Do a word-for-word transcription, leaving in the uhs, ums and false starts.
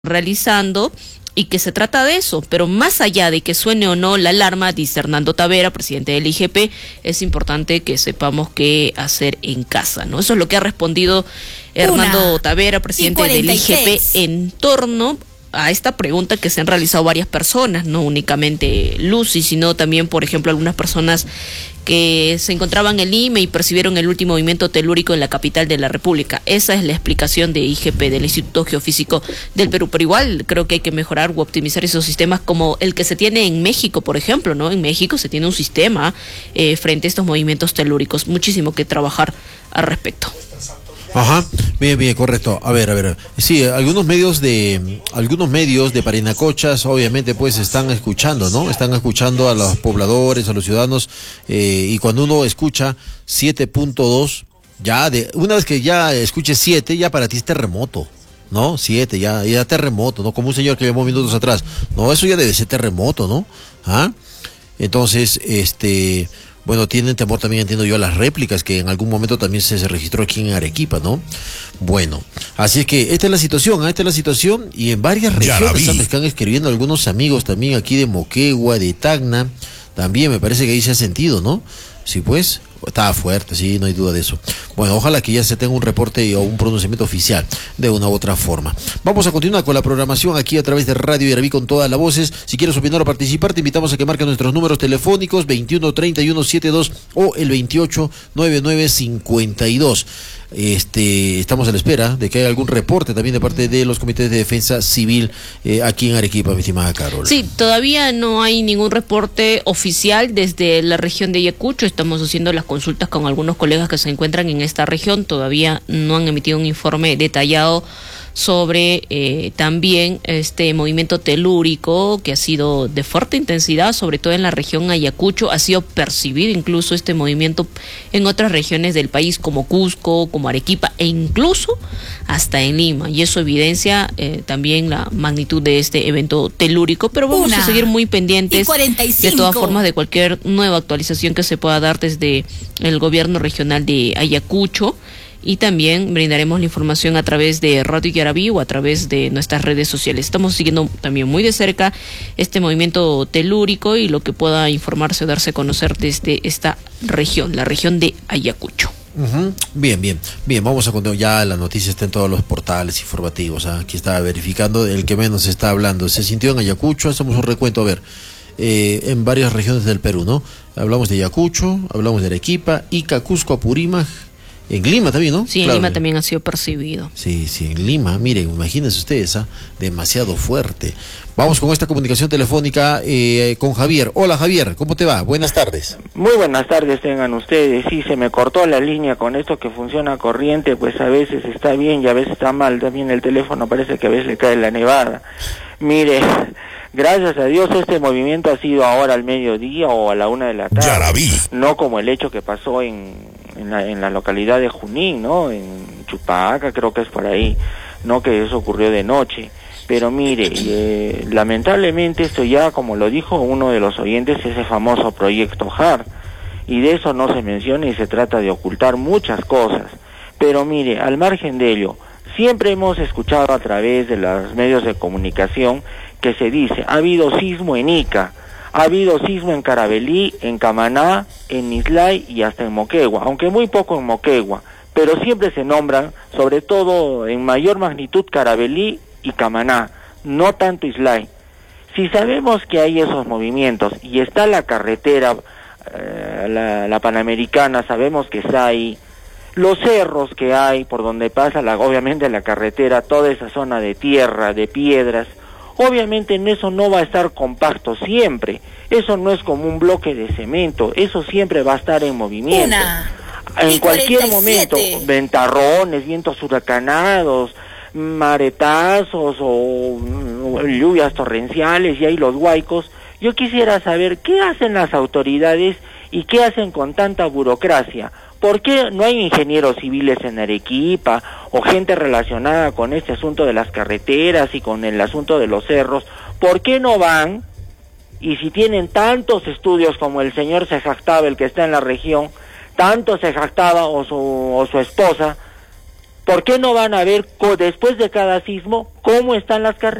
realizando y que se trata de eso, pero más allá de que suene o no la alarma, dice Hernando Tavera, presidente del I G P, es importante que sepamos qué hacer en casa, ¿no? Eso es lo que ha respondido Hernando Tavera, presidente del I G P, en torno a esta pregunta que se han realizado varias personas, no únicamente Lucy, sino también, por ejemplo, algunas personas que se encontraban en Lima y percibieron el último movimiento telúrico en la capital de la República. Esa es la explicación de I G P, del Instituto Geofísico del Perú, pero igual creo que hay que mejorar o optimizar esos sistemas como el que se tiene en México, por ejemplo, ¿no? En México se tiene un sistema eh, frente a estos movimientos telúricos, muchísimo que trabajar al respecto. Ajá, bien, bien, correcto. A ver, a ver. Sí, algunos medios de algunos medios de Parinacochas, obviamente, pues están escuchando, ¿no? Están escuchando a los pobladores, a los ciudadanos, eh, y cuando uno escucha siete punto dos, ya de una vez que ya escuche siete, ya para ti es terremoto, ¿no? siete, ya, ya terremoto, ¿no? Como un señor que llamó minutos atrás. No, eso ya debe ser terremoto, ¿no? ¿Ah? Entonces, este... Bueno, tienen temor también, entiendo yo, a las réplicas que en algún momento también se, se registró aquí en Arequipa, ¿no? Bueno, así es que esta es la situación, ¿eh? Esta es la situación, y en varias regiones me están escribiendo algunos amigos también aquí de Moquegua, de Tacna, también me parece que ahí se ha sentido, ¿no? Sí, pues, estaba fuerte, sí, no hay duda de eso. Bueno, ojalá que ya se tenga un reporte o un pronunciamiento oficial de una u otra forma. Vamos a continuar con la programación aquí a través de Radio Yaraví con todas las voces. Si quieres opinar o participar, te invitamos a que marques nuestros números telefónicos veintiuno treinta y uno setenta y dos o el veintiocho noventa y nueve cincuenta y dos. Este, estamos a la espera de que haya algún reporte también de parte de los comités de defensa civil eh, aquí en Arequipa, mi estimada Carol. Sí, todavía no hay ningún reporte oficial desde la región de Ayacucho. Estamos haciendo las consultas con algunos colegas que se encuentran en esta región. Todavía no han emitido un informe detallado sobre eh, también este movimiento telúrico que ha sido de fuerte intensidad, sobre todo en la región Ayacucho. Ha sido percibido incluso este movimiento en otras regiones del país como Cusco, como Arequipa e incluso hasta en Lima, y eso evidencia eh, también la magnitud de este evento telúrico, pero vamos Una a seguir muy pendientes de todas formas de cualquier nueva actualización que se pueda dar desde el gobierno regional de Ayacucho. Y también brindaremos la información a través de Radio Yaraví o a través de nuestras redes sociales. Estamos siguiendo también muy de cerca este movimiento telúrico y lo que pueda informarse o darse a conocer desde esta región, la región de Ayacucho. Uh-huh. Bien, bien, bien, vamos a continuar. Ya la noticia está en todos los portales informativos. ¿eh? Aquí estaba verificando el que menos está hablando. Se sintió en Ayacucho, hacemos un recuento, a ver, eh, en varias regiones del Perú, ¿no? Hablamos de Ayacucho, hablamos de Arequipa, Ica, Cusco, Apurímac. En Lima también, ¿no? Sí, en claro. Lima también ha sido percibido. Sí, sí, en Lima, miren, imagínense ustedes, ¿ah? Demasiado fuerte. Vamos con esta comunicación telefónica eh, con Javier. Hola Javier, ¿cómo te va? Buenas tardes. Muy buenas tardes tengan ustedes. Sí, se me cortó la línea con esto que funciona corriente, pues a veces está bien y a veces está mal. También el teléfono parece que a veces le cae la nevada. Mire, gracias a Dios este movimiento ha sido ahora al mediodía o a la una de la tarde. Yaraví. No como el hecho que pasó en, en, la, en la localidad de Junín, ¿no? En Chupaca, creo que es por ahí, no que eso ocurrió de noche. Pero mire, eh, lamentablemente esto ya, como lo dijo uno de los oyentes, ese famoso proyecto H A R, y de eso no se menciona y se trata de ocultar muchas cosas. Pero mire, al margen de ello, siempre hemos escuchado a través de los medios de comunicación que se dice, ha habido sismo en Ica, ha habido sismo en Carabelí, en Camaná, en Islay y hasta en Moquegua, aunque muy poco en Moquegua, pero siempre se nombran, sobre todo en mayor magnitud, Carabelí y Camaná, no tanto Islay. Si sabemos que hay esos movimientos y está la carretera, eh, la, la Panamericana, sabemos que está ahí, los cerros que hay por donde pasa la, obviamente la carretera, toda esa zona de tierra, de piedras, obviamente en eso no va a estar compacto siempre, eso no es como un bloque de cemento, eso siempre va a estar en movimiento. Una. En cualquier momento, ventarrones, vientos huracanados, maretazos o, o lluvias torrenciales y ahí los huaicos. Yo quisiera saber qué hacen las autoridades y qué hacen con tanta burocracia. ¿Por qué no hay ingenieros civiles en Arequipa o gente relacionada con este asunto de las carreteras y con el asunto de los cerros? ¿Por qué no van? Y si tienen tantos estudios como el señor se jactaba, el que está en la región, tanto se jactaba o su, o su esposa, ¿Por qué no van a ver co- después de cada sismo cómo están las carreteras?